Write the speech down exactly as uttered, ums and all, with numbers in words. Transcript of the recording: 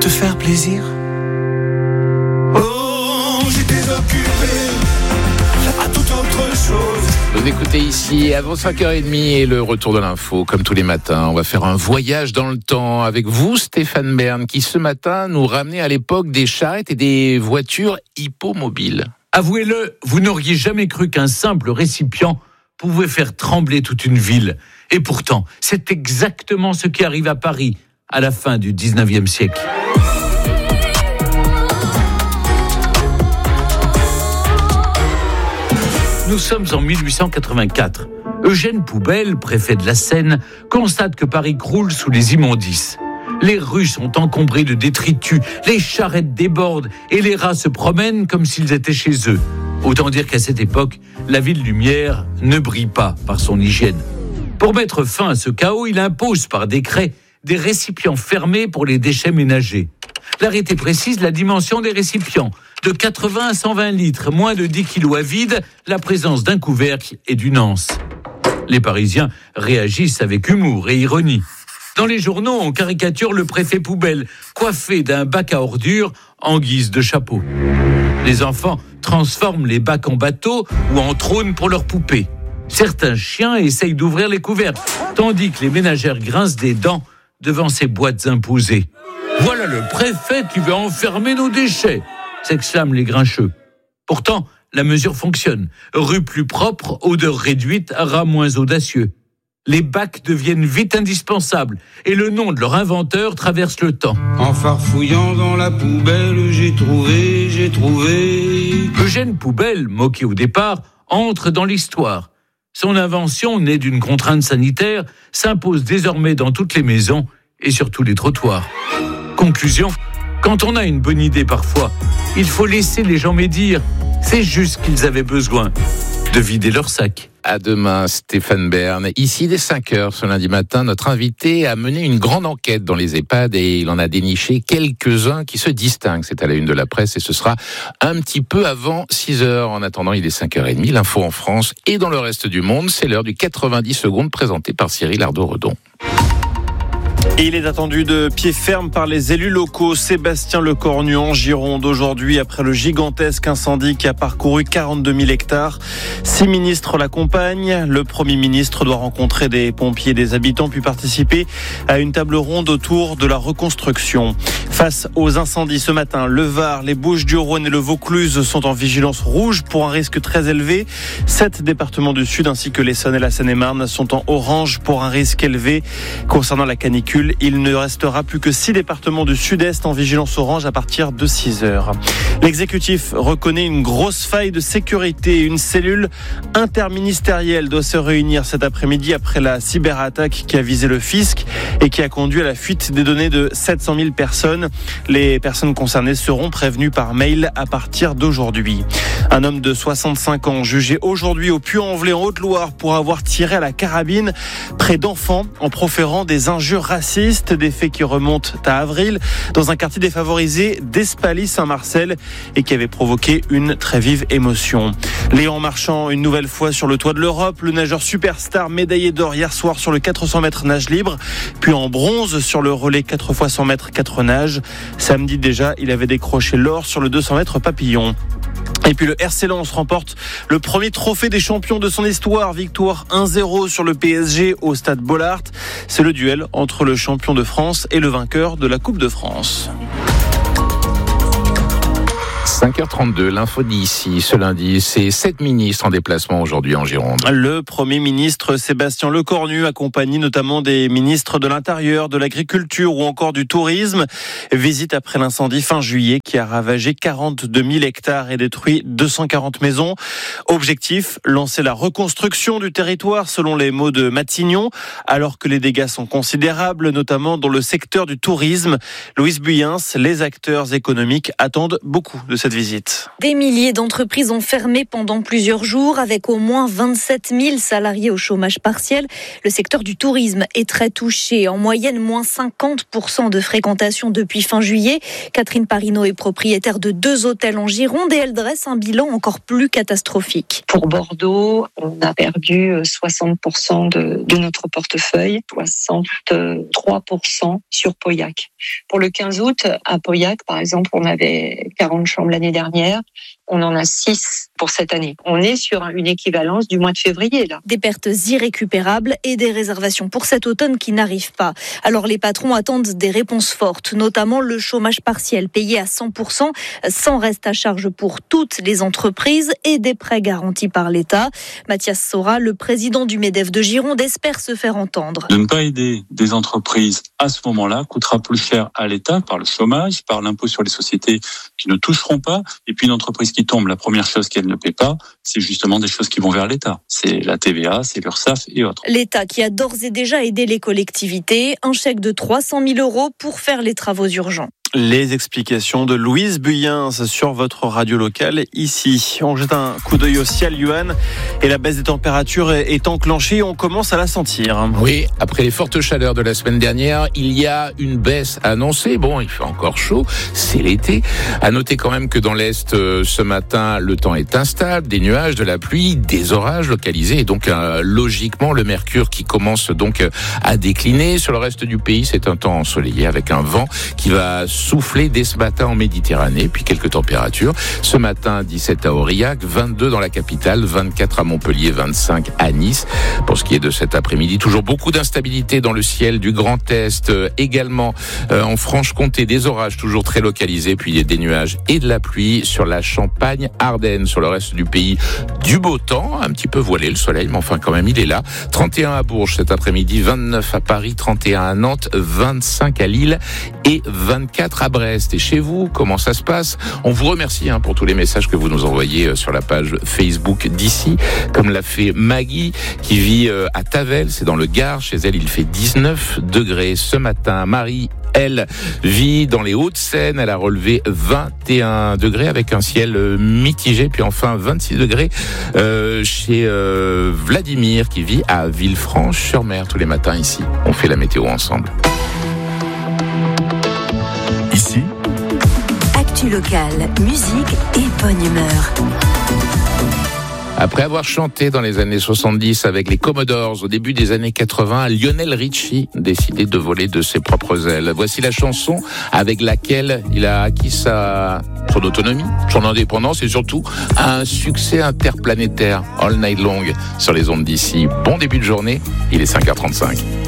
te faire plaisir. Oh, j'étais occupé à toute autre chose. Vous écoutez ici avant cinq heures trente et le retour de l'info, comme tous les matins. On va faire un voyage dans le temps avec vous, Stéphane Bern, qui ce matin nous ramenait à l'époque des charrettes et des voitures hippomobiles. Avouez-le, vous n'auriez jamais cru qu'un simple récipient pouvait faire trembler toute une ville. Et pourtant, c'est exactement ce qui arrive à Paris à la fin du dix-neuvième siècle. Nous sommes en mille huit cent quatre-vingt-quatre. Eugène Poubelle, préfet de la Seine, constate que Paris croule sous les immondices. Les rues sont encombrées de détritus, les charrettes débordent et les rats se promènent comme s'ils étaient chez eux. Autant dire qu'à cette époque, la ville lumière ne brille pas par son hygiène. Pour mettre fin à ce chaos, il impose par décret des récipients fermés pour les déchets ménagers. L'arrêté précise la dimension des récipients, de quatre-vingts à cent vingt litres, moins de dix kilos à vide, la présence d'un couvercle et d'une anse. Les Parisiens réagissent avec humour et ironie. Dans les journaux, on caricature le préfet Poubelle, coiffé d'un bac à ordures en guise de chapeau. Les enfants transforment les bacs en bateaux ou en trônes pour leurs poupées. Certains chiens essayent d'ouvrir les couvercles, tandis que les ménagères grincent des dents devant ces boîtes imposées. « Voilà le préfet qui veut enfermer nos déchets !» s'exclament les grincheux. Pourtant, la mesure fonctionne. Rue plus propre, odeur réduite, rats moins audacieux. Les bacs deviennent vite indispensables et le nom de leur inventeur traverse le temps. En farfouillant dans la poubelle, j'ai trouvé, j'ai trouvé... Eugène Poubelle, moqué au départ, entre dans l'histoire. Son invention, née d'une contrainte sanitaire, s'impose désormais dans toutes les maisons et sur tous les trottoirs. Conclusion, quand on a une bonne idée parfois, il faut laisser les gens médire. C'est juste qu'ils avaient besoin de vider leur sac. À demain, Stéphane Bern. Ici, dès cinq heures ce lundi matin, notre invité a mené une grande enquête dans les EHPAD et il en a déniché quelques-uns qui se distinguent. C'est à la une de la presse et ce sera un petit peu avant six heures. En attendant, il est cinq heures trente. L'info en France et dans le reste du monde, c'est l'heure du quatre-vingt-dix secondes présenté par Cyril Ardo-Redon. Et il est attendu de pied ferme par les élus locaux. Sébastien Lecornu en Gironde aujourd'hui après le gigantesque incendie qui a parcouru quarante-deux mille hectares. Six ministres l'accompagnent. Le Premier ministre doit rencontrer des pompiers et des habitants puis participer à une table ronde autour de la reconstruction. Face aux incendies ce matin, le Var, les Bouches-du-Rhône et le Vaucluse sont en vigilance rouge pour un risque très élevé. Sept départements du Sud ainsi que l'Essonne et la Seine-et-Marne sont en orange pour un risque élevé. Concernant la canicule, il ne restera plus que six départements du Sud-Est en vigilance orange à partir de six heures. L'exécutif reconnaît une grosse faille de sécurité. Une cellule interministérielle doit se réunir cet après-midi après la cyberattaque qui a visé le fisc et qui a conduit à la fuite des données de sept cent mille personnes. Les personnes concernées seront prévenues par mail à partir d'aujourd'hui. Un homme de soixante-cinq ans jugé aujourd'hui au Puy-en-Velay en Haute-Loire pour avoir tiré à la carabine près d'enfants en proférant des injures racistes, des faits qui remontent à avril dans un quartier défavorisé d'Espaly-Saint-Marcel et qui avait provoqué une très vive émotion. Léon Marchand, une nouvelle fois sur le toit de l'Europe, le nageur superstar médaillé d'or hier soir sur le quatre cents mètres nage libre, puis en bronze sur le relais quatre fois cent mètres quatre nages. Samedi déjà, il avait décroché l'or sur le deux cents mètres papillon. Et puis le R C Lens remporte le premier trophée des champions de son histoire. Victoire un zéro sur le P S G au stade Bollaert. C'est le duel entre le champion de France et le vainqueur de la Coupe de France. cinq heures trente-deux, l'info d'ici ce lundi, c'est sept ministres en déplacement aujourd'hui en Gironde. Le Premier ministre Sébastien Lecornu, accompagné notamment des ministres de l'Intérieur, de l'Agriculture ou encore du Tourisme, visite après l'incendie fin juillet qui a ravagé quarante-deux mille hectares et détruit deux cent quarante maisons. Objectif, lancer la reconstruction du territoire selon les mots de Matignon, alors que les dégâts sont considérables, notamment dans le secteur du tourisme. Louise Buyens, les acteurs économiques attendent beaucoup de cette cette visite. Des milliers d'entreprises ont fermé pendant plusieurs jours avec au moins vingt-sept mille salariés au chômage partiel. Le secteur du tourisme est très touché. En moyenne, moins cinquante pour cent de fréquentation depuis fin juillet. Catherine Parino est propriétaire de deux hôtels en Gironde et elle dresse un bilan encore plus catastrophique. Pour Bordeaux, on a perdu soixante pour cent de, de notre portefeuille, soixante-trois pour cent sur Pauillac. Pour le quinze août, à Pauillac, par exemple, on avait quarante chambres l'année dernière. On en a six pour cette année. On est sur une équivalence du mois de février, là. Des pertes irrécupérables et des réservations pour cet automne qui n'arrivent pas. Alors les patrons attendent des réponses fortes, notamment le chômage partiel payé à cent pour cent, sans reste à charge pour toutes les entreprises et des prêts garantis par l'État. Mathias Sora, le président du MEDEF de Gironde, espère se faire entendre. De ne pas aider des entreprises à ce moment-là coûtera plus cher à l'État par le chômage, par l'impôt sur les sociétés qui ne toucheront pas, et puis une entreprise qui tombe, la première chose qu'elle ne paie pas, c'est justement des choses qui vont vers l'État. C'est la T V A, c'est l'URSSAF et autres. L'État qui a d'ores et déjà aidé les collectivités, un chèque de trois cent mille euros pour faire les travaux urgents. Les explications de Louise Buyens sur votre radio locale ici. On jette un coup d'œil au ciel, Yuan, et la baisse des températures est enclenchée. On commence à la sentir. Oui, après les fortes chaleurs de la semaine dernière, il y a une baisse annoncée. Bon, il fait encore chaud, c'est l'été. À noter quand même que dans l'Est, ce matin, le temps est instable, des nuages, de la pluie, des orages localisés. Et donc, euh, logiquement, le mercure qui commence donc à décliner. Sur le reste du pays, c'est un temps ensoleillé avec un vent qui va souffler dès ce matin en Méditerranée, puis quelques températures. Ce matin, dix-sept à Aurillac, vingt-deux dans la capitale, vingt-quatre à Montpellier, vingt-cinq à Nice. Pour ce qui est de cet après-midi, toujours beaucoup d'instabilité dans le ciel du Grand Est, euh, également euh, en Franche-Comté, des orages toujours très localisés, puis des nuages et de la pluie sur la Champagne-Ardenne. Sur le reste du pays, du beau temps, un petit peu voilé le soleil, mais enfin quand même il est là. trente et un à Bourges cet après-midi, vingt-neuf à Paris, trente et un à Nantes, vingt-cinq à Lille et vingt-quatre à Brest. Et chez vous, comment ça se passe? On vous remercie hein, pour tous les messages que vous nous envoyez sur la page Facebook d'ici, comme l'a fait Maggie qui vit à Tavel, c'est dans le Gard. Chez elle, il fait dix-neuf degrés ce matin. Marie, elle, vit dans les Hauts-de-Seine. Elle a relevé vingt et un degrés avec un ciel mitigé. Puis enfin, vingt-six degrés euh, chez euh, Vladimir qui vit à Villefranche-sur-Mer. Tous les matins ici, on fait la météo ensemble. Ici, actu locale, musique et bonne humeur. Après avoir chanté dans les années soixante-dix avec les Commodores, au début des années quatre-vingts, Lionel Richie décidait de voler de ses propres ailes. Voici la chanson avec laquelle il a acquis sa, son autonomie, son indépendance et surtout un succès interplanétaire, All Night Long, sur les ondes d'ici. Bon début de journée, il est cinq heures trente-cinq.